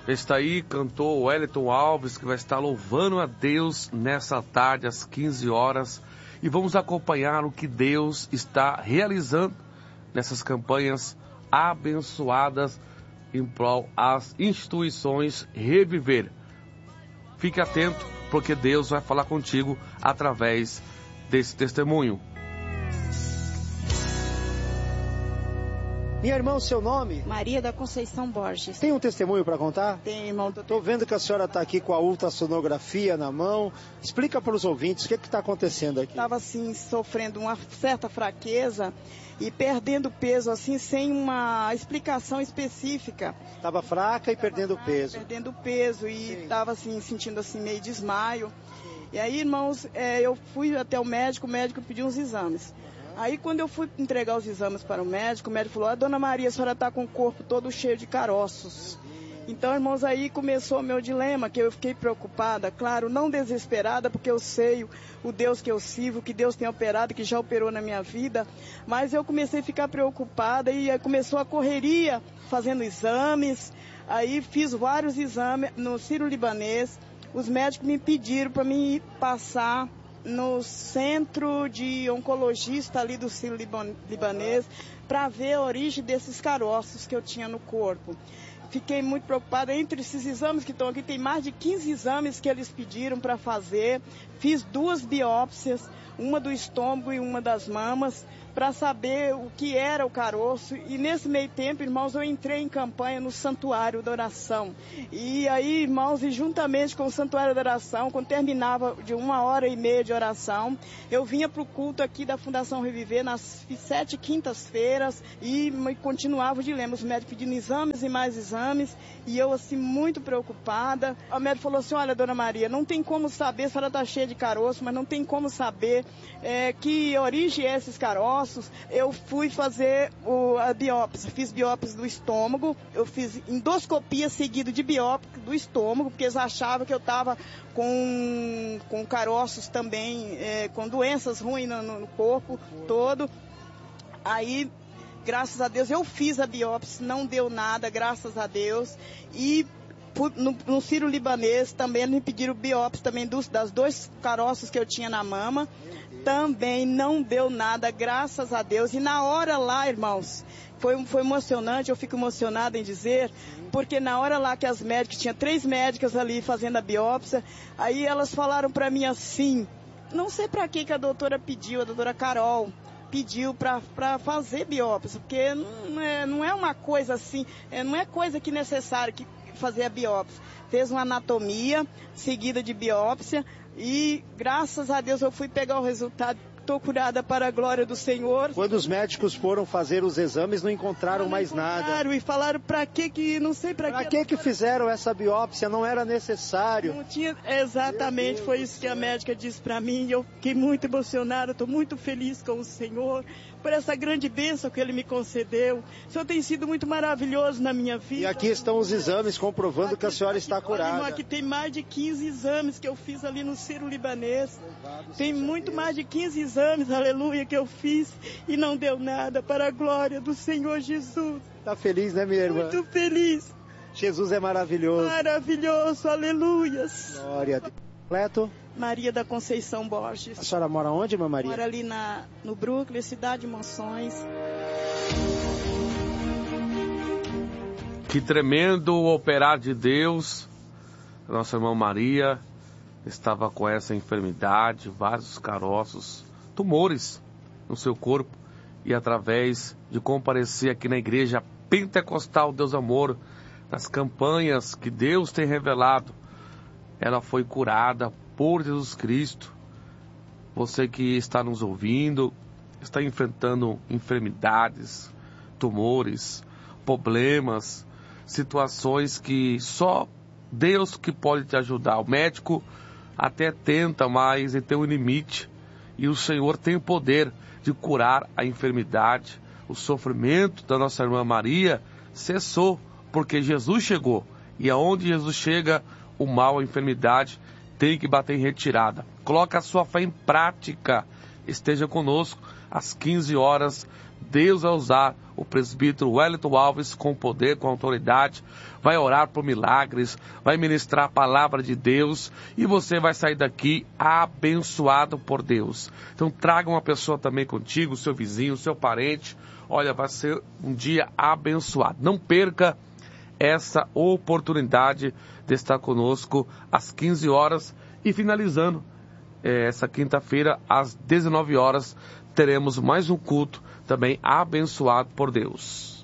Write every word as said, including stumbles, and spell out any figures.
Está aí, cantor Wellington Alves, que vai estar louvando a Deus nessa tarde às quinze horas. E vamos acompanhar o que Deus está realizando nessas campanhas abençoadas em prol às instituições Reviver. Fique atento, porque Deus vai falar contigo através desse testemunho. Minha irmã, o seu nome? Maria da Conceição Borges. Tem um testemunho para contar? Tem, irmão. Estou vendo que a senhora está aqui com a ultrassonografia na mão. Explica para os ouvintes o que está acontecendo aqui. Estava assim, sofrendo uma certa fraqueza e perdendo peso, assim, sem uma explicação específica. Estava fraca e perdendo fraca, peso. Perdendo peso e estava assim, sentindo assim, meio desmaio. E aí, irmãos, é, eu fui até o médico, o médico pediu uns exames. Aí, quando eu fui entregar os exames para o médico, o médico falou: ah, dona Maria, a senhora está com o corpo todo cheio de caroços. Então, irmãos, aí começou o meu dilema, que eu fiquei preocupada, claro, não desesperada, porque eu sei o Deus que eu sirvo, que Deus tem operado, que já operou na minha vida, mas eu comecei a ficar preocupada e aí começou a correria, fazendo exames, aí fiz vários exames no Sírio-Libanês, os médicos me pediram para mim passar no centro de oncologista ali do Sírio-Libanês para ver a origem desses caroços que eu tinha no corpo. Fiquei muito preocupada. Entre esses exames que estão aqui, tem mais de quinze exames que eles pediram para fazer. Fiz duas biópsias, uma do estômago e uma das mamas, para saber o que era o caroço. E nesse meio tempo, irmãos, eu entrei em campanha no Santuário da Oração. E aí, irmãos, e juntamente com o Santuário da Oração, quando terminava de uma hora e meia de oração, eu vinha para o culto aqui da Fundação Reviver nas sete quintas-feiras e continuava o dilema. Os médicos pedindo exames e mais exames. E eu, assim, muito preocupada. O médico falou assim: olha, dona Maria, não tem como saber, a senhora está cheia de caroço, mas não tem como saber é, que origem é esses caroços. Eu fui fazer o, a biópsia, fiz biópsia do estômago, eu fiz endoscopia seguida de biópsia do estômago, porque eles achavam que eu estava com, com caroços também, é, com doenças ruins no, no corpo todo. Aí, graças a Deus, eu fiz a biópsia, não deu nada, graças a Deus. E no, no Sírio-Libanês também eles me pediram biópsia também dos, das dois caroços que eu tinha na mama. Também não deu nada, graças a Deus. E na hora lá, irmãos, foi, foi emocionante, eu fico emocionada em dizer, porque na hora lá que as médicas, tinha três médicas ali fazendo a biópsia, aí elas falaram para mim assim, não sei para que que a doutora pediu, a doutora Carol, pediu para fazer biópsia, porque não é, não é uma coisa assim, é, não é coisa que necessária que fazer a biópsia. Fez uma anatomia seguida de biópsia e, graças a Deus, eu fui pegar o resultado. Estou curada para a glória do Senhor. Quando os médicos foram fazer os exames, não encontraram não mais encontraram, nada. E falaram para que que, não sei para que. Para que que fizeram essa biópsia? Não era necessário. Não tinha, exatamente, foi isso que a médica disse para mim. Eu fiquei muito emocionada, estou muito feliz com o Senhor, por essa grande bênção que Ele me concedeu. O Senhor tem sido muito maravilhoso na minha vida. E aqui estão os exames comprovando aqui, que a senhora está curada. Olha, aqui tem mais de quinze exames que eu fiz ali no Sírio-Libanês. Tem muito mais de quinze exames. exames, aleluia, que eu fiz e não deu nada, para a glória do Senhor Jesus. Tá feliz, né, minha irmã? Muito feliz. Jesus é maravilhoso. Maravilhoso, aleluias. Glória a Deus. Completo? Maria da Conceição Borges. A senhora mora onde, irmã Maria? Mora ali na, no Brooklyn, Cidade de Monções. Que tremendo operar de Deus. Nossa irmã Maria estava com essa enfermidade, vários caroços, tumores no seu corpo, e através de comparecer aqui na igreja Pentecostal Deus Amor, nas campanhas que Deus tem revelado, ela foi curada por Jesus Cristo. Você que está nos ouvindo, está enfrentando enfermidades, tumores, problemas, situações que só Deus que pode te ajudar. O médico até tenta, mas ele tem um limite. E o Senhor tem o poder de curar a enfermidade. O sofrimento da nossa irmã Maria cessou, porque Jesus chegou. E aonde Jesus chega, o mal, a enfermidade, tem que bater em retirada. Coloca a sua fé em prática. esteja conosco às quinze horas. Deus vai usar o presbítero Wellington Alves com poder, com autoridade, vai orar por milagres, vai ministrar a palavra de Deus e você vai sair daqui abençoado por Deus. Então traga uma pessoa também contigo, seu vizinho, seu parente. Olha, vai ser um dia abençoado. Não perca essa oportunidade de estar conosco às quinze horas e finalizando eh, essa quinta-feira às dezenove horas teremos mais um culto também abençoado por Deus.